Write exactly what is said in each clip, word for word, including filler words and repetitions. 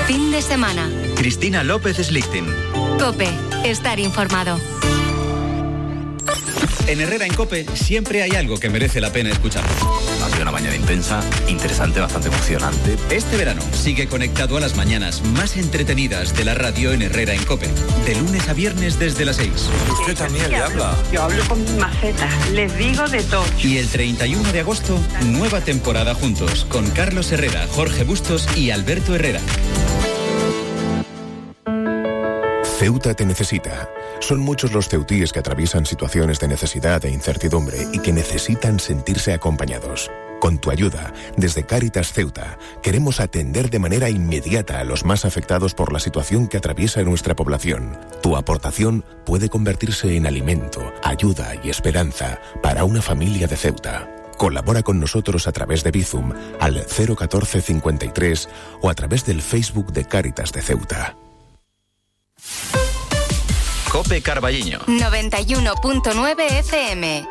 Fin de semana. Cristina López Slichting. COPE. Estar informado. En Herrera en COPE siempre hay algo que merece la pena escuchar. Ha sido una mañana intensa, interesante, bastante emocionante. Este verano sigue conectado a las mañanas más entretenidas de la radio en Herrera en COPE. De lunes a viernes desde las seis. Usted también le habla. Yo hablo con mi maceta, les digo de todo. Y el treinta y uno de agosto, nueva temporada juntos con Carlos Herrera, Jorge Bustos y Alberto Herrera. Ceuta te necesita. Son muchos los ceutíes que atraviesan situaciones de necesidad e incertidumbre y que necesitan sentirse acompañados. Con tu ayuda, desde Cáritas Ceuta, queremos atender de manera inmediata a los más afectados por la situación que atraviesa nuestra población. Tu aportación puede convertirse en alimento, ayuda y esperanza para una familia de Ceuta. Colabora con nosotros a través de Bizum al cero catorce cincuenta y tres o a través del Facebook de Cáritas de Ceuta. COPE Carballiño. noventa y uno punto nueve F M.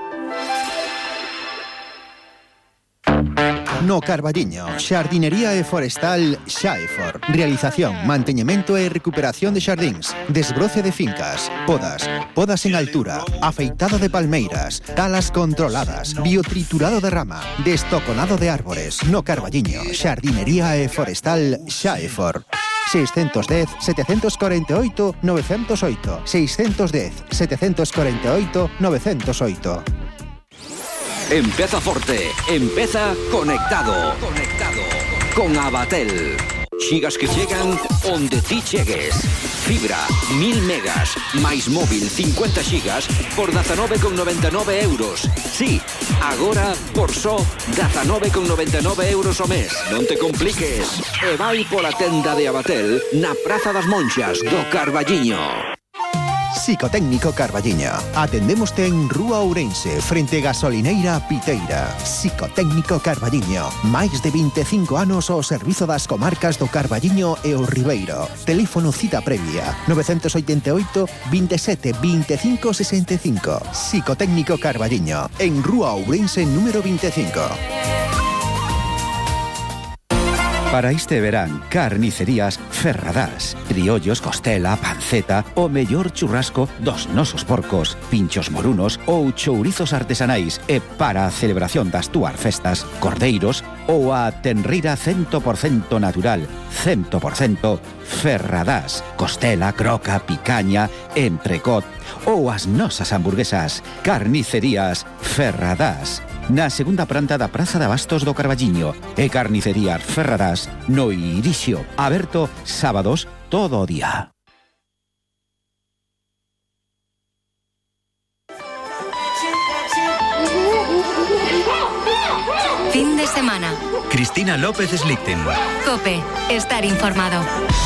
No Carballiño, Xardinería e Forestal Xaefor. Realización, manteñemento e recuperación de xardíns, desbroce de fincas, podas, podas en altura, afeitado de palmeiras, talas controladas, biotriturado de rama, destoconado de árboles. No Carballiño, Xardinería e Forestal Xaefor. seiscentos dez, setecientos cuarenta y ocho, novecientos ocho. seiscentos dez, setecientos cuarenta y ocho, novecientos ocho. Empeza forte, empeza conectado. Conectado con Abatel. Xigas que chegan onde ti chegues. Fibra, mil megas, máis móvil cincuenta xigas por dezanove con noventa e nove euros. Sí, agora por só dezanove con noventa e nove euros o mes. Non te compliques. E vai pola tenda de Abatel na Praza das Monxas do Carballiño. Psicotécnico Carballiño. Atendémoste en Rúa Ourense, frente Gasolineira Piteira. Psicotécnico Carballiño. Máis de vinte e cinco anos ao servizo das comarcas do Carballiño e o Ribeiro. Teléfono cita previa novecientos oitenta e oito, veintisiete, veinticinco, sesenta y cinco. Psicotécnico Carballiño. En Rúa Ourense número veinticinco. Para este verán, carnicerías Ferradás. Criollos, costela, panceta, o mellor churrasco dos nosos porcos, pinchos morunos ou chourizos artesanais. E para a celebración das túas festas, cordeiros ou a tenrira cien por ciento natural, cien por ciento Ferradás. Costela, croca, picaña, entrecot ou as nosas hamburguesas. Carnicerías Ferradás. Na segunda planta da Praza de Abastos do Carballiño e Carnicerías Ferradás no Irixio, aberto sábados todo o día. Fin de semana. Cristina López Slichting. COPE. Estar informado.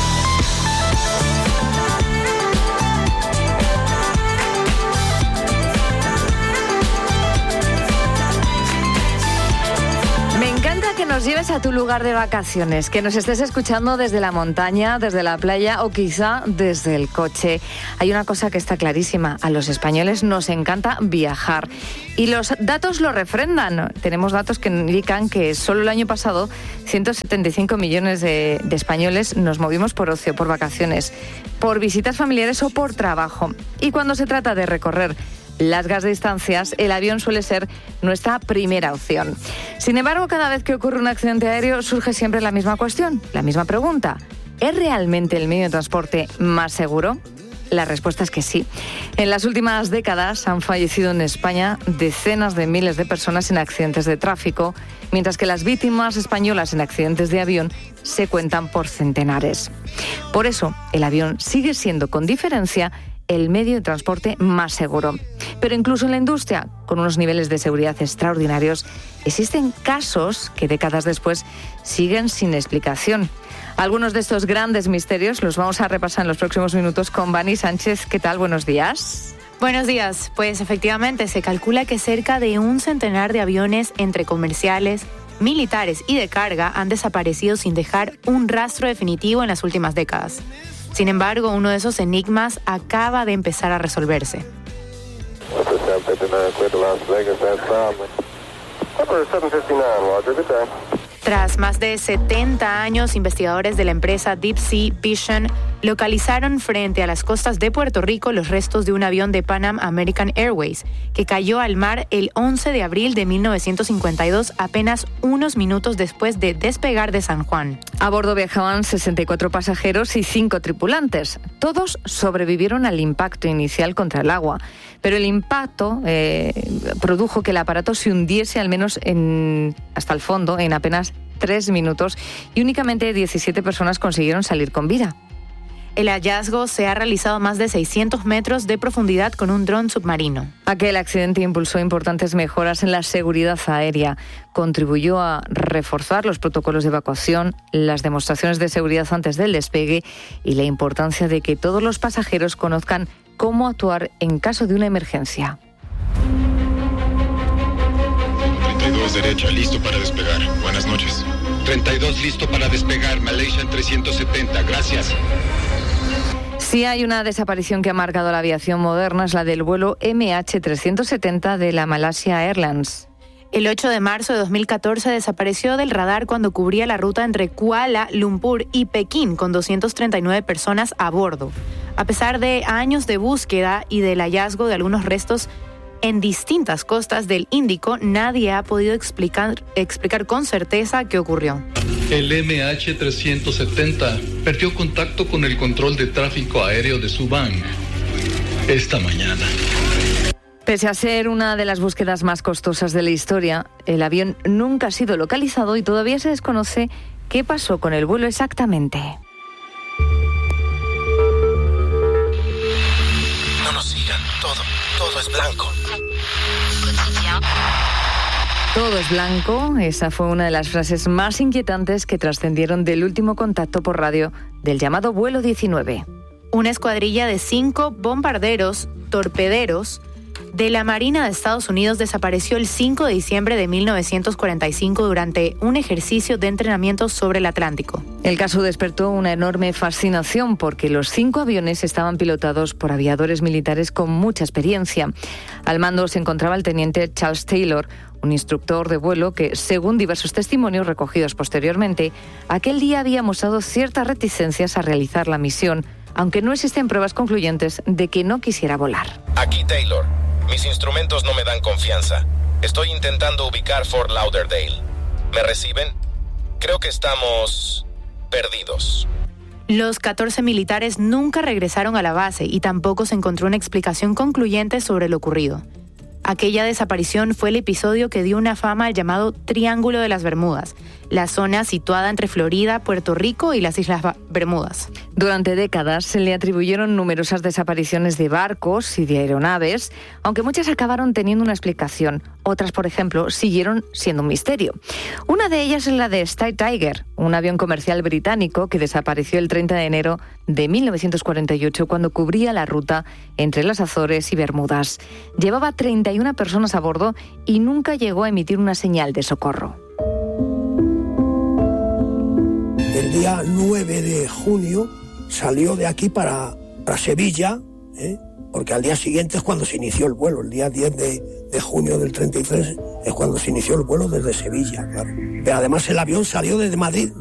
Que nos lleves a tu lugar de vacaciones, que nos estés escuchando desde la montaña, desde la playa o quizá desde el coche. Hay una cosa que está clarísima, a los españoles nos encanta viajar y los datos lo refrendan. Tenemos datos que indican que solo el año pasado ciento setenta y cinco millones de, de españoles nos movimos por ocio, por vacaciones, por visitas familiares o por trabajo. Y cuando se trata de recorrer largas distancias, el avión suele ser nuestra primera opción. Sin embargo, cada vez que ocurre un accidente aéreo surge siempre la misma cuestión, la misma pregunta. ¿Es realmente el medio de transporte más seguro? La respuesta es que sí. En las últimas décadas han fallecido en España decenas de miles de personas en accidentes de tráfico, mientras que las víctimas españolas en accidentes de avión se cuentan por centenares. Por eso, el avión sigue siendo con diferencia el medio de transporte más seguro. Pero incluso en la industria, con unos niveles de seguridad extraordinarios, existen casos que décadas después siguen sin explicación. Algunos de estos grandes misterios los vamos a repasar en los próximos minutos con Vani Sánchez. ¿Qué tal? Buenos días. Buenos días. Pues efectivamente se calcula que cerca de un centenar de aviones entre comerciales, militares y de carga han desaparecido sin dejar un rastro definitivo en las últimas décadas. Sin embargo, uno de esos enigmas acaba de empezar a resolverse. Tras más de setenta años, investigadores de la empresa Deep Sea Vision localizaron frente a las costas de Puerto Rico los restos de un avión de Pan Am American Airways que cayó al mar el once de abril de mil novecientos cincuenta y dos, apenas unos minutos después de despegar de San Juan. A bordo viajaban sesenta y cuatro pasajeros y cinco tripulantes. Todos sobrevivieron al impacto inicial contra el agua, pero el impacto eh, produjo que el aparato se hundiese al menos en, hasta el fondo en apenas tres minutos y únicamente diecisiete personas consiguieron salir con vida. El hallazgo se ha realizado a más de seiscientos metros de profundidad con un dron submarino. Aquel accidente impulsó importantes mejoras en la seguridad aérea. Contribuyó a reforzar los protocolos de evacuación, las demostraciones de seguridad antes del despegue y la importancia de que todos los pasajeros conozcan cómo actuar en caso de una emergencia. treinta y dos derecha, listo para despegar. Buenas noches. treinta y dos listo para despegar. Malaysian trescientos setenta, gracias. Si hay una desaparición que ha marcado la aviación moderna, es la del vuelo M H trescientos setenta de la Malaysia Airlines. El ocho de marzo de dos mil catorce desapareció del radar cuando cubría la ruta entre Kuala Lumpur y Pekín con doscientas treinta y nueve personas a bordo. A pesar de años de búsqueda y del hallazgo de algunos restos en distintas costas del Índico, nadie ha podido explicar, explicar con certeza qué ocurrió. El M H trescientos setenta perdió contacto con el control de tráfico aéreo de Subang esta mañana. Pese a ser una de las búsquedas más costosas de la historia, el avión nunca ha sido localizado y todavía se desconoce qué pasó con el vuelo exactamente. No nos sigan, todo, todo es blanco. Todo es blanco, esa fue una de las frases más inquietantes que trascendieron del último contacto por radio del llamado vuelo diecinueve. Una escuadrilla de cinco bombarderos, torpederos, de la Marina de Estados Unidos desapareció el cinco de diciembre de mil novecientos cuarenta y cinco durante un ejercicio de entrenamiento sobre el Atlántico. El caso despertó una enorme fascinación porque los cinco aviones estaban pilotados por aviadores militares con mucha experiencia. Al mando se encontraba el teniente Charles Taylor, un instructor de vuelo que, según diversos testimonios recogidos posteriormente, aquel día había mostrado ciertas reticencias a realizar la misión, aunque no existen pruebas concluyentes de que no quisiera volar. Aquí Taylor. Mis instrumentos no me dan confianza. Estoy intentando ubicar Fort Lauderdale. ¿Me reciben? Creo que estamos perdidos. Los catorce militares nunca regresaron a la base y tampoco se encontró una explicación concluyente sobre lo ocurrido. Aquella desaparición fue el episodio que dio una fama al llamado Triángulo de las Bermudas, la zona situada entre Florida, Puerto Rico y las Islas Bermudas. Durante décadas se le atribuyeron numerosas desapariciones de barcos y de aeronaves, aunque muchas acabaron teniendo una explicación. Otras, por ejemplo, siguieron siendo un misterio. Una de ellas es la de Sky Tiger, un avión comercial británico que desapareció el treinta de enero de mil novecientos cuarenta y ocho cuando cubría la ruta entre las Azores y Bermudas. Llevaba treinta y una personas a bordo y nunca llegó a emitir una señal de socorro. El día nueve de junio salió de aquí para, para Sevilla, ¿eh? porque al día siguiente es cuando se inició el vuelo. El día diez de, de junio del treinta y tres es cuando se inició el vuelo desde Sevilla, claro. Pero además el avión salió desde Madrid,